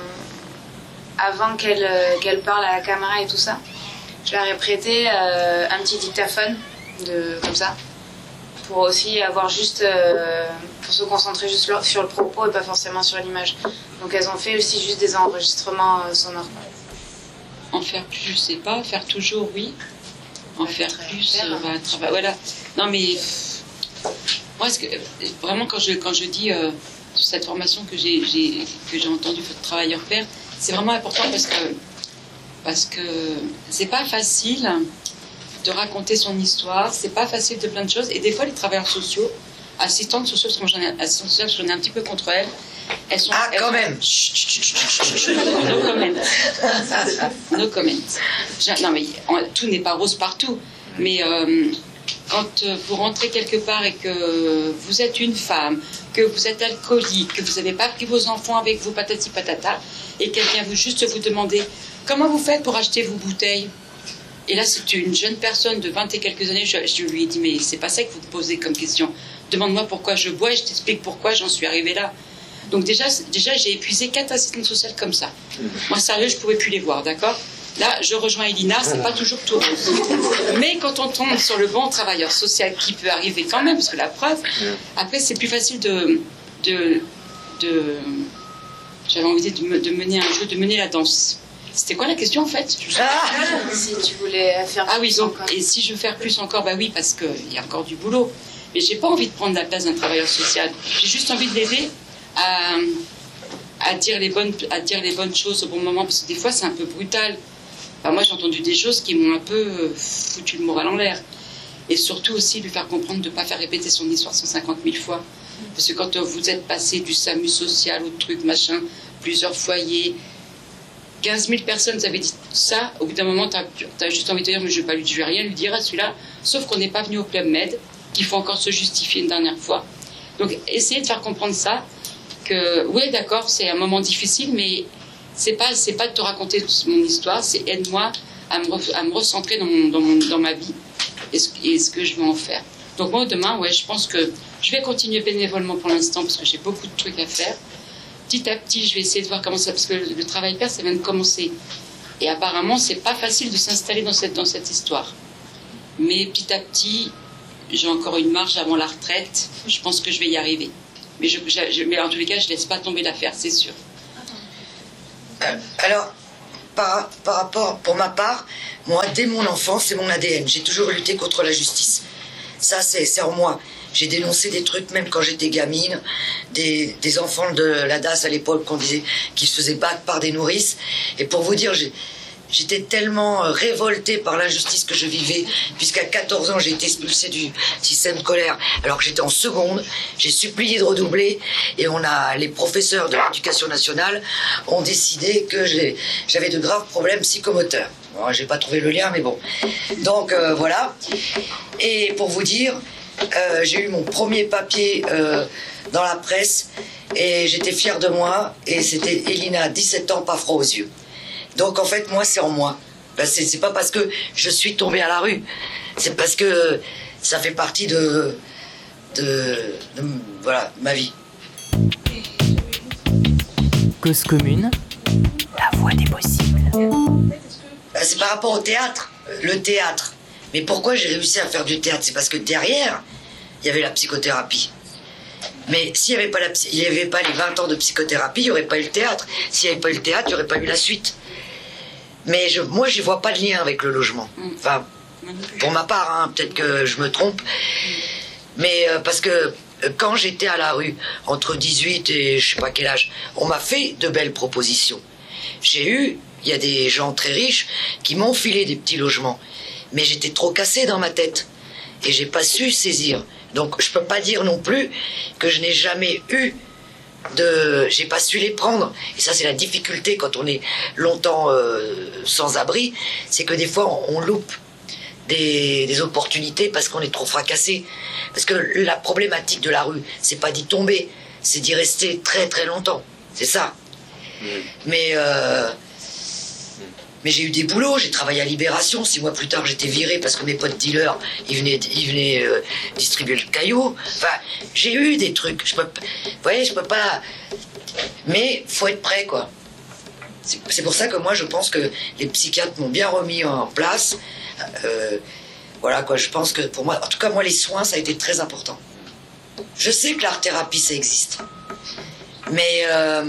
avant qu'elle, qu'elle parle à la caméra et tout ça, je leur ai prêté euh, un petit dictaphone, de, comme ça, pour aussi avoir juste, euh, pour se concentrer juste sur le propos et pas forcément sur l'image. Donc elles ont fait aussi juste des enregistrements euh, sonores. En faire plus, je sais pas, faire toujours, oui. En faire plus, euh, bah, travail, voilà. Non mais... Moi, ce que, vraiment, quand je, quand je dis euh, cette formation que j'ai, j'ai, que j'ai entendue, votre travailleur père, c'est vraiment important parce que, parce que c'est pas facile de raconter son histoire, c'est pas facile de plein de choses. Et des fois, les travailleurs sociaux, assistantes sociaux, parce que moi j'en ai, assistantes sociales, j'en ai un petit peu contre elles, elles sont. Ah, elles quand sont, même No comment. No comment. Non, mais on, tout n'est pas rose partout. Mais. Euh, quand euh, vous rentrez quelque part et que vous êtes une femme, que vous êtes alcoolique, que vous n'avez pas pris vos enfants avec vous, patati patata, et qu'elle vient vous, juste vous demander comment vous faites pour acheter vos bouteilles. Et là, c'est une jeune personne de vingt et quelques années, je, je lui ai dit, mais c'est pas ça que vous me posez comme question. Demande-moi pourquoi je bois et je t'explique pourquoi j'en suis arrivée là. Donc déjà, déjà j'ai épuisé quatre assistantes sociales comme ça. Moi, sérieux, je ne pouvais plus les voir, d'accord? Là, je rejoins Elina, c'est pas toujours tout rose. Mais quand on tombe sur le bon travailleur social, qui peut arriver quand même, parce que la preuve, après, c'est plus facile de... de, de j'avais envie de, de mener un jeu, de mener la danse. C'était quoi la question en fait? Ah, si tu voulais faire Ah oui, plus donc, encore. et si je veux faire plus encore, bah oui, parce qu'il y a encore du boulot. Mais j'ai pas envie de prendre la place d'un travailleur social. J'ai juste envie de l'aider à, à, dire les bonnes, à dire les bonnes choses au bon moment, parce que des fois c'est un peu brutal. Enfin, moi j'ai entendu des choses qui m'ont un peu foutu le moral en l'air. Et surtout aussi lui faire comprendre de ne pas faire répéter son histoire cent cinquante mille fois. Parce que quand vous êtes passé du SAMU social au truc machin, plusieurs foyers, quinze mille personnes vous avez dit ça, au bout d'un moment tu as, as juste envie de dire mais je ne vais, pas lui, je vais rien lui dire à celui-là, sauf qu'on n'est pas venu au Club Med, qu'il faut encore se justifier une dernière fois. Donc essayez de faire comprendre ça, que oui d'accord c'est un moment difficile, mais c'est pas, c'est pas de te raconter mon histoire, c'est aide-moi à me, re, à me recentrer dans, mon, dans, mon, dans ma vie et ce, et ce que je veux en faire. Donc moi demain, ouais, je pense que je vais continuer bénévolement pour l'instant parce que j'ai beaucoup de trucs à faire. Petit à petit, je vais essayer de voir comment ça, parce que le, le travail père, ça vient de commencer. Et apparemment, c'est pas facile de s'installer dans cette, dans cette histoire. Mais petit à petit, j'ai encore une marge avant la retraite. Je pense que je vais y arriver. Mais, je, je, mais en tous les cas, je laisse pas tomber l'affaire, c'est sûr. Euh, alors, par, par rapport, pour ma part, moi, dès mon enfance, c'est mon A D N. J'ai toujours lutté contre la justice. Ça, c'est en moi. J'ai dénoncé des trucs, même quand j'étais gamine, des, des enfants de la D A S à l'époque qu'on disait qu'ils se faisaient battre par des nourrices. Et pour vous dire, j'étais tellement révoltée par l'injustice que je vivais, puisqu'à quatorze ans, j'ai été expulsée du système scolaire, alors que j'étais en seconde. J'ai supplié de redoubler, et on a, les professeurs de l'éducation nationale ont décidé que j'avais de graves problèmes psychomoteurs. Bon, j'ai pas trouvé le lien, mais bon. Donc, euh, voilà. Et pour vous dire... Euh, j'ai eu mon premier papier euh, dans la presse et j'étais fière de moi, et c'était Elina, dix-sept ans, pas froid aux yeux. Donc en fait moi c'est en moi, ben, c'est pas parce que je suis tombée à la rue, c'est parce que ça fait partie de, de, de voilà, ma vie. Cause commune, la voix des possibles. Ben, c'est par rapport au théâtre, le théâtre. Mais pourquoi j'ai réussi à faire du théâtre? C'est parce que derrière, il y avait la psychothérapie. Mais s'il n'y avait, avait pas les vingt ans de psychothérapie, il n'y aurait pas eu le théâtre. S'il n'y avait pas eu le théâtre, il n'y aurait pas eu la suite. Mais je, moi, je ne vois pas de lien avec le logement. Enfin, pour ma part, hein, peut-être que je me trompe. Mais euh, parce que euh, quand j'étais à la rue, entre dix-huit et je ne sais pas quel âge, on m'a fait de belles propositions. J'ai eu, il y a des gens très riches qui m'ont filé des petits logements. Mais j'étais trop cassée dans ma tête et j'ai pas su saisir. Donc je peux pas dire non plus que je n'ai jamais eu de... J'ai pas su les prendre. Et ça c'est la difficulté quand on est longtemps euh, sans abri, c'est que des fois on, on loupe des, des opportunités parce qu'on est trop fracassé. Parce que la problématique de la rue, c'est pas d'y tomber, c'est d'y rester très très longtemps. C'est ça. Mmh. Mais... Euh, Mais j'ai eu des boulots, j'ai travaillé à Libération, six mois plus tard j'étais virée parce que mes potes dealers, ils venaient, ils venaient euh, distribuer le caillou. Enfin, j'ai eu des trucs, je peux, vous voyez, je peux pas... Mais faut être prêt, quoi. C'est pour ça que moi je pense que les psychiatres m'ont bien remis en place. Euh, voilà, quoi, je pense que pour moi, en tout cas moi les soins ça a été très important. Je sais que l'art-thérapie ça existe. Mais euh,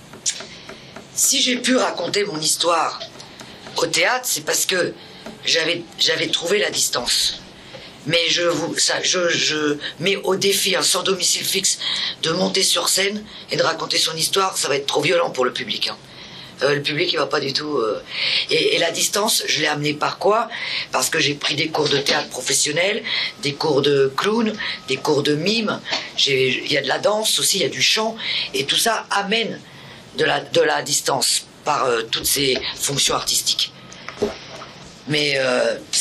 si j'ai pu raconter mon histoire au théâtre, c'est parce que j'avais j'avais trouvé la distance. Mais je vous ça je je mets au défi un sans domicile fixe de monter sur scène et de raconter son histoire, ça va être trop violent pour le public. Hein. Euh, le public il va pas du tout. Euh... Et, et la distance, je l'ai amenée par quoi? Parce que j'ai pris des cours de théâtre professionnel, des cours de clown, des cours de mime. Il y a de la danse aussi, il y a du chant, et tout ça amène de la de la distance par euh, toutes ces fonctions artistiques. Mais euh,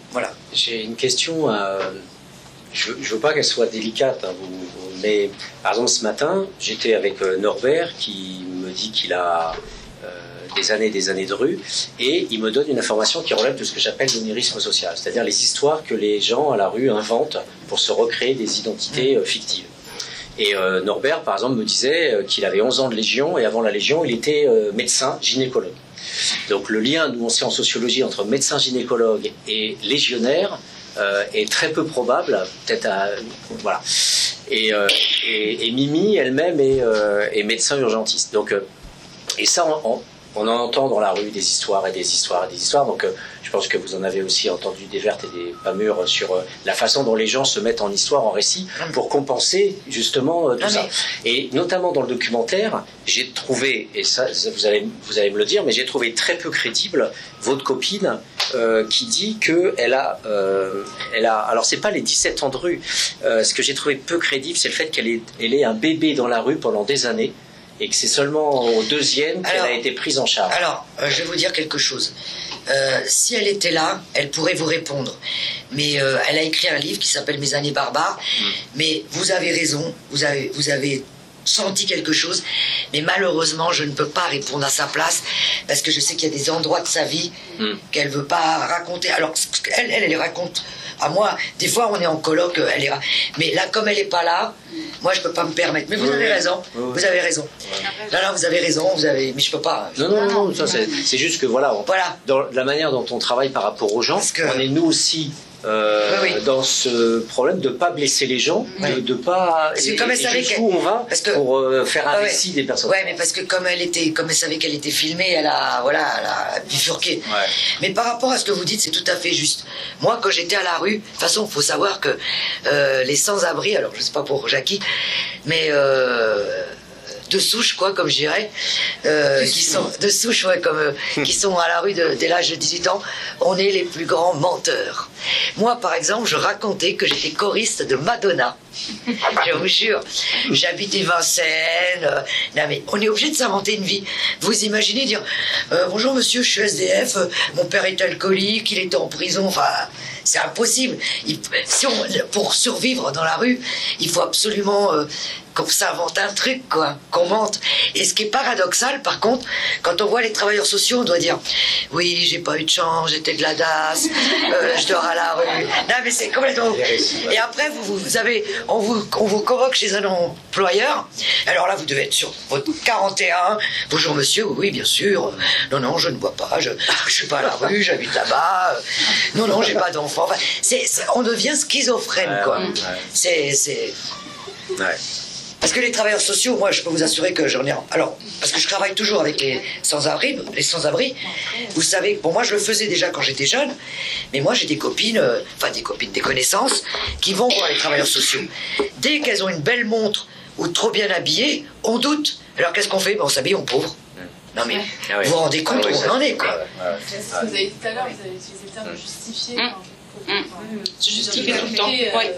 Voilà. J'ai une question, euh, je ne veux pas qu'elle soit délicate, hein, vous, vous, mais par exemple ce matin, j'étais avec euh, Norbert qui me dit qu'il a euh, des années et des années de rue, et il me donne une information qui relève de ce que j'appelle l'onirisme social, c'est-à-dire les histoires que les gens à la rue inventent pour se recréer des identités euh, fictives. Et euh, Norbert, par exemple, me disait euh, qu'il avait onze ans de Légion, et avant la Légion, il était euh, médecin gynécologue. Donc le lien, nous on sait en sociologie, entre médecin gynécologue et légionnaire euh, est très peu probable, peut-être à... Voilà. Et, euh, et, et Mimi, elle-même, est, euh, est médecin urgentiste. Donc, euh, et ça, on, on, on en entend dans la rue des histoires et des histoires et des histoires. Donc euh, je pense que vous en avez aussi entendu des vertes et des pas mûres sur euh, la façon dont les gens se mettent en histoire, en récit, pour compenser justement euh, tout ah, ça. Mais... Et notamment dans le documentaire, j'ai trouvé, et ça vous allez, vous allez me le dire, mais j'ai trouvé très peu crédible votre copine euh, qui dit qu'elle a, euh, elle a, alors c'est pas les dix-sept ans de rue, euh, ce que j'ai trouvé peu crédible, c'est le fait qu'elle ait, elle ait un bébé dans la rue pendant des années, et que c'est seulement au deuxième qu'elle a été prise en charge. Alors, euh, je vais vous dire quelque chose. Euh, si elle était là, elle pourrait vous répondre. Mais euh, elle a écrit un livre qui s'appelle Mes années barbares. Mmh. Mais vous avez raison, vous avez, vous avez senti quelque chose. Mais malheureusement, je ne peux pas répondre à sa place parce que je sais qu'il y a des endroits de sa vie mmh. qu'elle ne veut pas raconter. Alors, elle, elle, elle les raconte à moi. Des fois, on est en colloque, elle est... mais là, comme elle n'est pas là, moi, je peux pas me permettre. Mais vous oui, avez raison, oui. vous avez raison. Ouais. Là, là, vous avez raison, vous avez... mais je peux pas. Non, non, non, non ça, c'est, c'est juste que voilà, on... voilà, dans la manière dont on travaille par rapport aux gens, que... on est nous aussi euh, oui, oui. dans ce problème de ne pas blesser les gens, oui. de ne pas... Parce que comme elle savait jusqu'où on va parce que... pour euh, faire un ah, récit ouais. des personnes. Ouais, mais parce que comme elle était, comme elle savait qu'elle était filmée, elle a, voilà, elle a bifurqué. Ouais. Mais par rapport à ce que vous dites, c'est tout à fait juste. Moi, quand j'étais à la rue, de toute façon, il faut savoir que euh, les sans-abri, alors je sais pas pour Jackie, mais euh, de souche, quoi, comme je dirais, euh, qui sont de souche, ouais, comme euh, qui sont à la rue de, dès l'âge de dix-huit ans, on est les plus grands menteurs. Moi, par exemple, je racontais que j'étais choriste de Madonna. Je vous jure, j'habitais Vincennes. Euh, non mais on est obligé de s'inventer une vie. Vous imaginez dire euh, bonjour monsieur, je suis S D F, euh, mon père est alcoolique, il était en prison. Enfin, c'est impossible. Il, si on, pour survivre dans la rue, il faut absolument euh, qu'on s'invente un truc, quoi, qu'on mente. Et ce qui est paradoxal, par contre, quand on voit les travailleurs sociaux, on doit dire oui, j'ai pas eu de chance, j'étais de la D A S, euh, je dors à la rue. Non mais c'est complètement. Et après vous, vous avez On vous, on vous convoque chez un employeur. Alors là, vous devez être sur votre quarante et un. Bonjour monsieur, oui, bien sûr. Non, non, je ne bois pas. Je ne suis pas à la rue, j'habite là-bas. Non, non, j'ai pas d'enfant. Enfin, c'est, c'est, on devient schizophrène, ouais, quoi. Ouais. C'est, c'est... Ouais. Parce que les travailleurs sociaux, moi, je peux vous assurer que j'en ai... Alors, parce que je travaille toujours avec les sans-abri, les sans-abri. Vous savez, pour moi, je le faisais déjà quand j'étais jeune. Mais moi, j'ai des copines, euh, enfin des copines, des connaissances, qui vont voir les travailleurs sociaux. Dès qu'elles ont une belle montre ou trop bien habillées, on doute. Alors, qu'est-ce qu'on fait? Ben, on s'habille en pauvre. Non, mais ah oui. vous vous rendez compte où on en est, quoi. C'est ce que vous avez dit tout à l'heure, vous avez utilisé le terme de justifier. Mmh. Mmh. Se justifier tout le temps.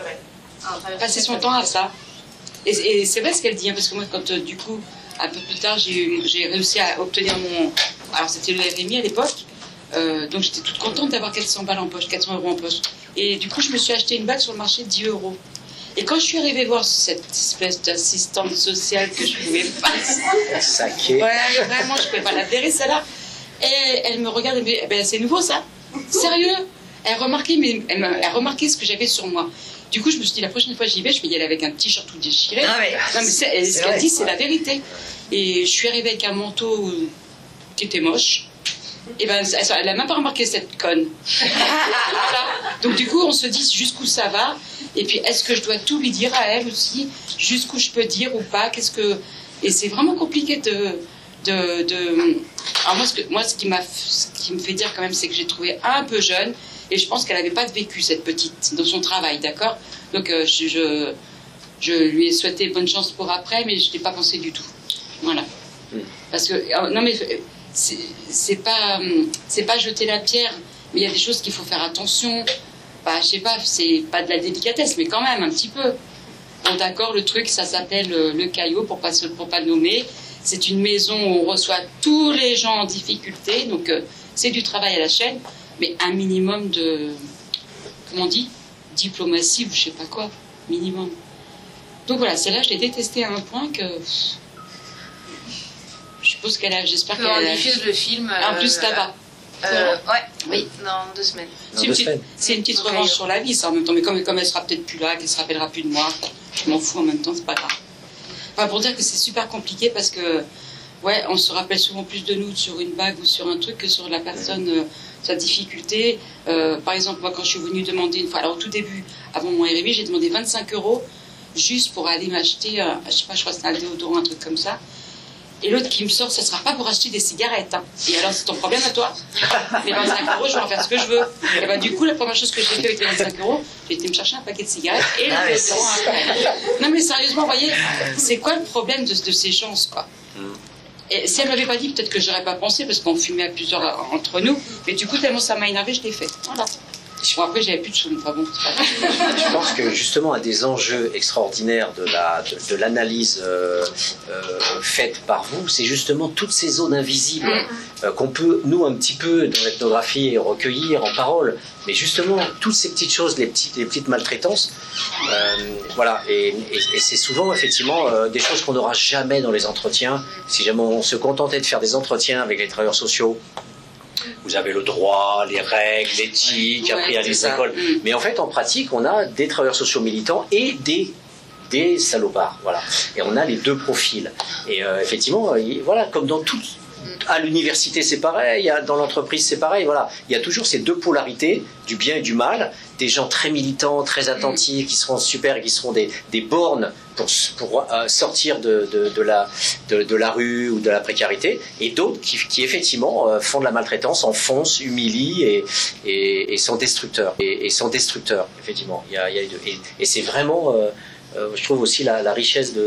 Oui. Passer son temps à ça. Et, et c'est vrai ce qu'elle dit, hein, parce que moi, quand euh, du coup, un peu plus tard, j'ai, j'ai réussi à obtenir mon... Alors, c'était le R M I à l'époque, euh, donc j'étais toute contente d'avoir quatre cents balles en poche, quatre cents euros en poche. Et du coup, je me suis acheté une bague sur le marché de dix euros. Et quand je suis arrivée voir cette espèce d'assistante sociale que je pouvais pas... Saquée. Ouais, vraiment, je pouvais pas la verrer, celle-là. Et elle me regarde et me dit, eh ben, c'est nouveau, ça? Sérieux? Elle remarquait, mais elle, elle remarquait ce que j'avais sur moi. Du coup, je me suis dit, la prochaine fois que j'y vais, je vais y aller avec un t-shirt tout déchiré. Ah ouais. Non, mais c'est, ce qu'elle dit, c'est la vérité. Et je suis arrivée avec un manteau qui était moche. Et ben, elle n'a même pas remarqué cette conne. Voilà. Donc, du coup, on se dit jusqu'où ça va. Et puis, est-ce que je dois tout lui dire à elle aussi? Jusqu'où je peux dire ou pas? Qu'est-ce que... Et c'est vraiment compliqué de... de, de... Alors, moi ce, que, moi, ce qui m'a, ce qui me fait dire quand même, c'est que j'ai trouvé un peu jeune. Et je pense qu'elle n'avait pas de vécu, cette petite, dans son travail, d'accord? Donc, euh, je, je, je lui ai souhaité bonne chance pour après, mais je n'ai pas pensé du tout. Voilà. Parce que, euh, non mais, c'est, c'est pas, c'est pas jeter la pierre, mais il y a des choses qu'il faut faire attention. Bah, je sais pas, c'est pas de la délicatesse, mais quand même, un petit peu. Bon, d'accord, le truc, ça s'appelle euh, le Caillot, pour pas, pour pas nommer. C'est une maison où on reçoit tous les gens en difficulté, donc euh, c'est du travail à la chaîne. Mais un minimum de, comment on dit, diplomatie ou je sais pas quoi, minimum. Donc voilà, celle-là, je l'ai détestée à un point que... Je suppose qu'elle a... J'espère qu'elle a... On diffuse le film... En plus, euh, là-bas. Euh, ouais, oui, dans deux semaines. C'est une, petite, une petite revanche sur la vie, ça, en même temps. Mais comme, comme elle sera peut-être plus là, qu'elle se rappellera plus de moi, je m'en fous en même temps, c'est pas grave. Enfin, pour dire que c'est super compliqué parce que, ouais, on se rappelle souvent plus de nous sur une bague ou sur un truc que sur la personne, euh, sa difficulté. Euh, par exemple, moi, quand je suis venue demander une fois, alors au tout début, avant mon R I B, j'ai demandé vingt-cinq euros juste pour aller m'acheter, euh, je sais pas, je crois que c'est un déodorant, un truc comme ça. Et l'autre qui me sort, ça sera pas pour acheter des cigarettes. Hein. Et alors, c'est ton problème à toi. Les vingt-cinq euros, je vais en faire ce que je veux. Et ben, du coup, la première chose que j'ai fait avec les vingt-cinq euros, j'ai été me chercher un paquet de cigarettes et le déodorant après. Non, mais sérieusement, vous voyez, c'est quoi le problème de, de ces gens, quoi? Et si elle m'avait pas dit, peut-être que j'aurais pas pensé, parce qu'on fumait à plusieurs entre nous. Mais du coup, tellement ça m'a énervé, je l'ai fait. Voilà. Bon, après, j'avais plus de sous. Enfin bon, c'est pas grave. Je pense que justement, un des enjeux extraordinaires de la de, de l'analyse euh, euh, faite par vous, c'est justement toutes ces zones invisibles euh, qu'on peut, nous, un petit peu, dans l'ethnographie, recueillir en parole. Mais justement, toutes ces petites choses, les petites, les petites maltraitances, euh, voilà. Et, et, et c'est souvent, effectivement, euh, des choses qu'on n'aura jamais dans les entretiens. Si jamais on se contentait de faire des entretiens avec les travailleurs sociaux, vous avez le droit, les règles, l'éthique, ouais, appris à les écoles. Mmh. Mais en fait, en pratique, on a des travailleurs sociaux militants et des, des salopards. Voilà. Et on a les deux profils. Et euh, effectivement, il, voilà, comme dans tout, à l'université, c'est pareil, dans l'entreprise, c'est pareil. Voilà. Il y a toujours ces deux polarités, du bien et du mal. Des gens très militants, très attentifs, qui seront super et qui seront des, des bornes pour, pour euh, sortir de, de, de, la, de, de la rue ou de la précarité, et d'autres qui, qui effectivement euh, font de la maltraitance, enfoncent, humilient et, et, et sont destructeurs. Et, et sont destructeurs, effectivement. Il y a, il y a les deux. Et, et c'est vraiment, euh, euh, je trouve aussi la, la richesse de